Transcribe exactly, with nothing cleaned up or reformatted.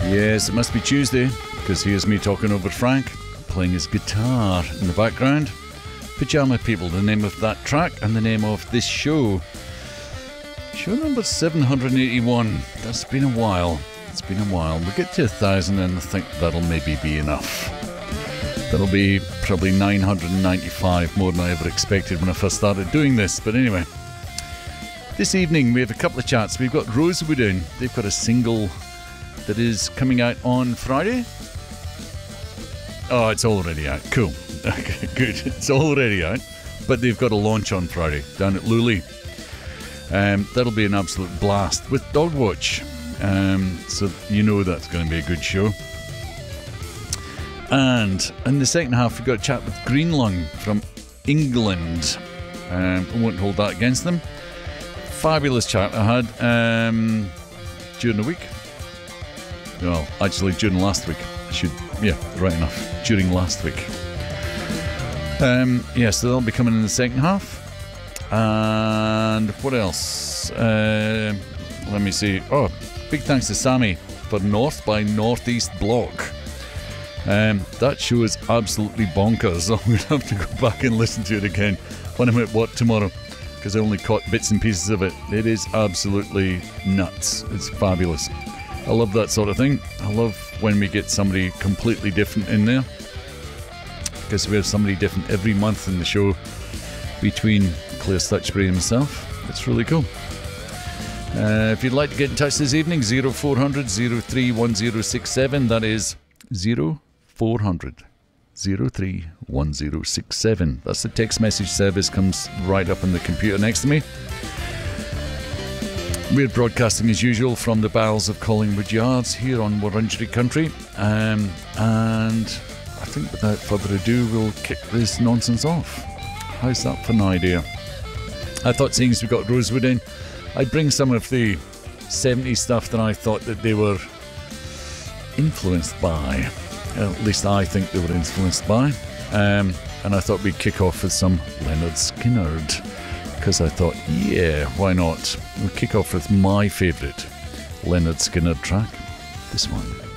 Yes, it must be Tuesday, because here's me talking over Frank, playing his guitar in the background. Pyjama People, the name of that track, and the name of this show. Show number seven hundred eighty-one. That's been a while. It's been a while. We'll get to a thousand and I think that'll maybe be enough. That'll be probably nine hundred ninety-five, more than I ever expected when I first started doing this. But anyway, this evening we have a couple of chats. We've got Rosewood in. They've got a single that is coming out on Friday. Oh, it's already out. Cool. Okay, good. It's already out. But they've got a launch on Friday down at Luley. Um, that'll be an absolute blast with Dogwatch. Um, so you know that's going to be a good show. And in the second half, we've got a chat with Greenlung from England. Um, I won't hold that against them. Fabulous chat I had um, during the week. Well, actually during last week. I should, yeah, right enough. During last week. Um, yeah, so that'll be coming in the second half. And what else? Uh, let me see. Oh, big thanks to Sammy for North by Northeast Block. Um, that show is absolutely bonkers. I'm going to have to go back and listen to it again when I'm at work tomorrow, because I only caught bits and pieces of it. It is absolutely nuts. It's fabulous. I love that sort of thing. I love when we get somebody completely different in there, because we have somebody different every month in the show between Claire Stutchbury and myself. It's really cool. Uh, if you'd like to get in touch this evening, oh four hundred, oh three one oh six seven. That is oh four hundred, oh three one oh six seven. That's the text message service, comes right up on the computer next to me. We're broadcasting as usual from the bowels of Collingwood Yards here on Wurundjeri Country. Um, and I think without further ado, we'll kick this nonsense off. How's that for an idea? I thought, seeing as we got Rosewood in, I'd bring some of the seventies stuff that I thought that they were influenced by. At least I think they were influenced by. Um, and I thought we'd kick off with some Leonard Skinner. Because I thought, yeah, why not? We'll kick off with my favourite Leonard Skinner track, this one.